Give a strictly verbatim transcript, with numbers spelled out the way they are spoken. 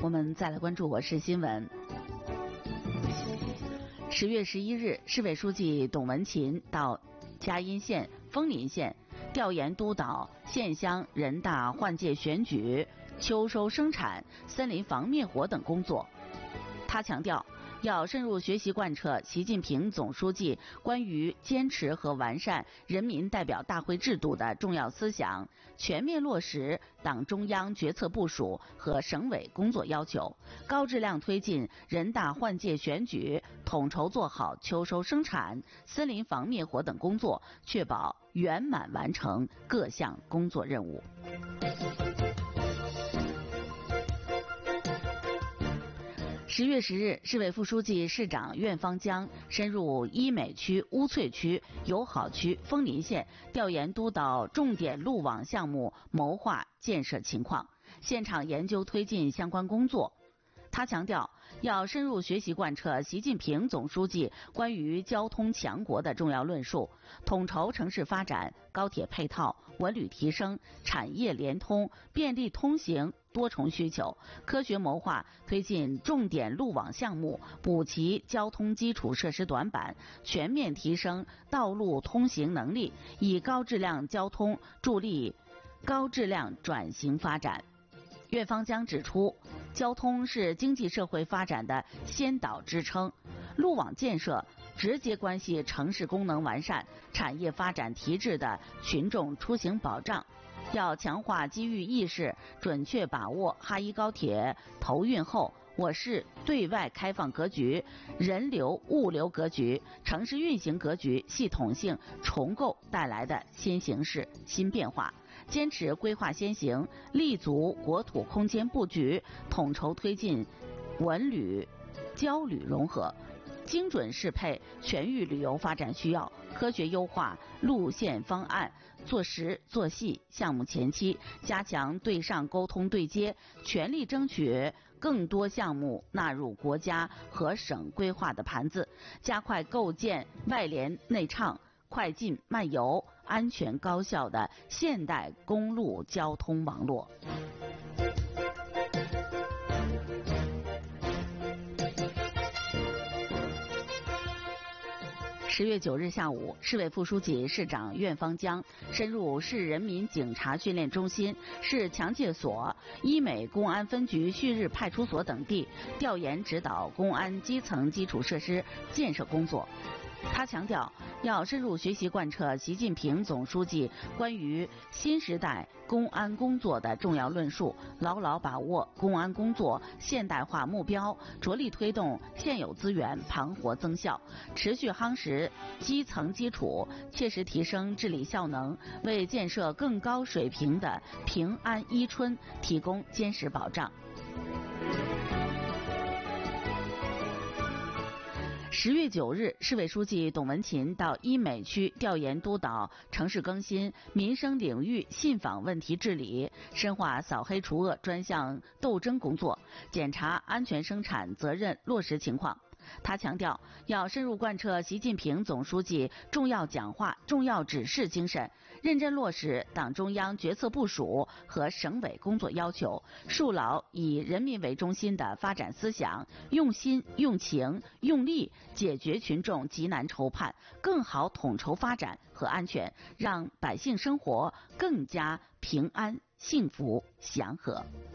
我们再来关注我市新闻。十月十一日，市委书记董文勤到嘉荫县、枫林县调研督导县乡人大换届选举、秋收生产、森林防灭火等工作。他强调，要深入学习贯彻习近平总书记关于坚持和完善人民代表大会制度的重要思想，全面落实党中央决策部署和省委工作要求，高质量推进人大换届选举，统筹做好秋收生产、森林防灭火等工作，确保圆满完成各项工作任务。十月十日，市委副书记、市长苑方江深入医美区、乌翠区、友好区、枫林县调研督导重点路网项目谋划建设情况，现场研究推进相关工作。他强调，要深入学习贯彻习近平总书记关于交通强国的重要论述，统筹城市发展、高铁配套、文旅提升、产业联通、便利通行多重需求，科学谋划推进重点路网项目，补齐交通基础设施短板，全面提升道路通行能力，以高质量交通助力高质量转型发展。苑方江指出，交通是经济社会发展的先导支撑，路网建设直接关系城市功能完善、产业发展提质的群众出行保障。要强化机遇意识，准确把握哈一高铁投运后我市对外开放格局、人流物流格局、城市运行格局系统性重构带来的新形势、新变化，坚持规划先行，立足国土空间布局，统筹推进文旅、交旅融合，精准适配全域旅游发展需要，科学优化路线方案，做实做细项目前期，加强对上沟通对接，全力争取更多项目纳入国家和省规划的盘子，加快构建外联内畅、快进慢游、安全高效的现代公路交通网络。十月九日下午，市委副书记、市长苑方江深入市人民警察训练中心、市强戒所、医美公安分局旭日派出所等地，调研指导公安基层基础设施建设工作。他强调，要深入学习贯彻习近平总书记关于新时代公安工作的重要论述，牢牢把握公安工作现代化目标，着力推动现有资源盘活增效，持续夯实基层基础，切实提升治理效能，为建设更高水平的平安伊春提供坚实保障。十月九日，市委书记董文勤到医美区调研督导城市更新、民生领域信访问题治理，深化扫黑除恶专项斗争工作，检查安全生产责任落实情况。他强调，要深入贯彻习近平总书记重要讲话、重要指示精神，认真落实党中央决策部署和省委工作要求，树牢以人民为中心的发展思想，用心、用情、用力解决群众急难愁盼，更好统筹发展和安全，让百姓生活更加平安、幸福、祥和。